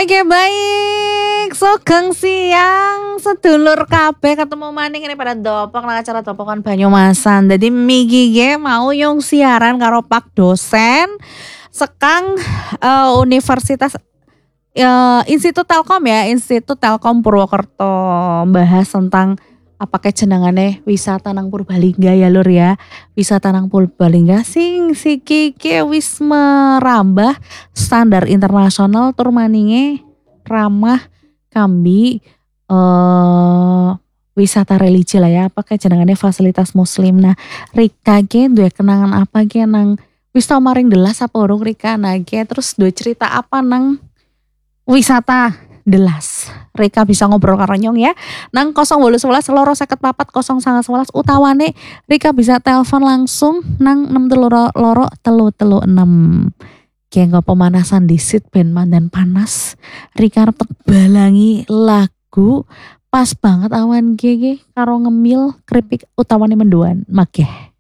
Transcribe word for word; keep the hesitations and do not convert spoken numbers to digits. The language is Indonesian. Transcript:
Oke baik, sugeng siang sedulur kabeh ketemu maning ini pada dopok nang acara dopokan Banyumasan. Dadi migi ge mau yung siaran karo Pak dosen sekang eh, Universitas eh, Institut Telkom ya, Institut Telkom Purwokerto bahas tentang apa kayak jenengane wisata nang Purbalingga ya lur ya. Wisata nang Purbalingga sing siki ke wis merambah standar internasional tur maninge ramah kambi eh wisata religi lah ya, apa kayak jenengane fasilitas muslim. Nah, Rika ge duwe kenangan apa ge nang wis tau maring Delas apa urung Rika? Nah, ge terus duwe cerita apa nang wisata Delas. Rika bisa ngobrol karo Nyong ya. Nang nol delapan satu satu loro seket papat nol sanga sebelas utawane Rika bisa telepon langsung nang enam telu loro telu telu enam. Kayak pemanasan disit ben mandan panas. Rika arep balangi lagu pas banget awan gege karo ngemil keripik utawane mendoan. Makeh.